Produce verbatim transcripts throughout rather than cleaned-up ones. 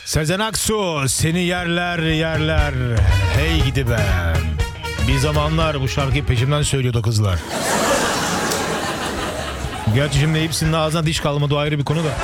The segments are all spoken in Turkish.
Sezen Aksu seni yerler yerler. Hey gidi be. Bir zamanlar bu şarkıyı peşimden söylüyordu kızlar. Gerçi şimdi hepsinin ağzına diş kalmadı, o ayrı bir konu da.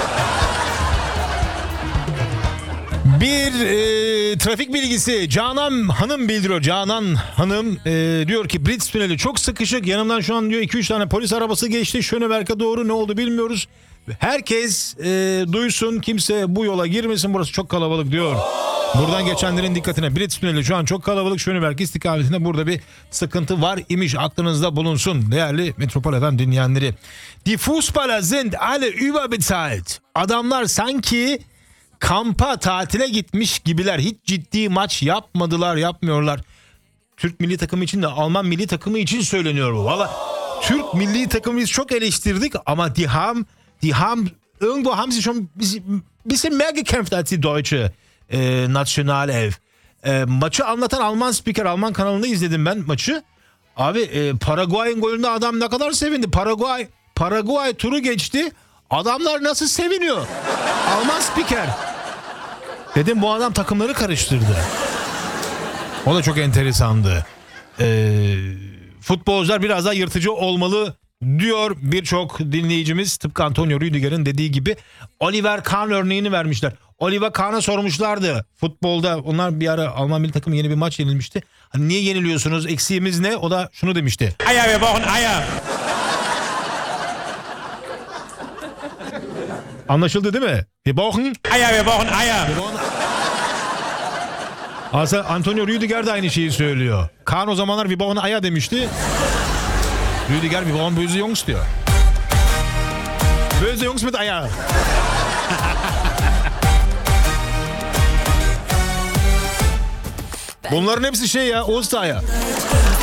Bir e, trafik bilgisi Canan Hanım bildiriyor. Canan Hanım e, diyor ki Brits Tüneli çok sıkışık. Yanımdan şu an diyor iki üç tane polis arabası geçti. Şöneberk'e doğru, ne oldu bilmiyoruz. Herkes e, duysun, kimse bu yola girmesin, burası çok kalabalık diyor. Buradan geçenlerin dikkatine, Brits Tüneli şu an çok kalabalık. Şöneberk istikametinde burada bir sıkıntı var imiş, aklınızda bulunsun değerli Metropol F M dinleyenleri. Die Fußballer sind alle überbezahlt. Adamlar sanki kampa, tatile gitmiş gibiler. Hiç ciddi maç yapmadılar, yapmıyorlar. Türk milli takımı için de Alman milli takımı için söyleniyor bu. Valla Türk milli takımı biz çok eleştirdik ama die haben, die haben, irgendwo haben sie schon ein bisschen mehr gekämpft als die deutsche e, Nationalelf. E, maçı anlatan Alman spiker, Alman kanalında izledim ben maçı. Abi e, Paraguay'ın golünde adam ne kadar sevindi. Paraguay, Paraguay turu geçti. Adamlar nasıl seviniyor. Alman spiker. Dedim bu adam takımları karıştırdı. O da çok enteresandı. Ee, futbolcular biraz daha yırtıcı olmalı diyor birçok dinleyicimiz. Tıpkı Antonio Rüdiger'in dediği gibi. Oliver Kahn örneğini vermişler. Oliver Kahn'a sormuşlardı futbolda. Onlar bir ara Alman milli takımı yeni bir maç yenilmişti. Hani niye yeniliyorsunuz? Eksiğimiz ne? O da şunu demişti. Eier, wir brauchen Eier. Anlaşıldı değil mi? Wir brauchen Eier, wir brauchen Eier. Aslında Antonio Rüdiger de aynı şeyi söylüyor. Kahn o zamanlar wir brauchen Eier demişti. Rüdiger wir brauchen böse Jungs diyor. Böse Jungs mit Eier. Bunların hepsi şey ya, Ostereier.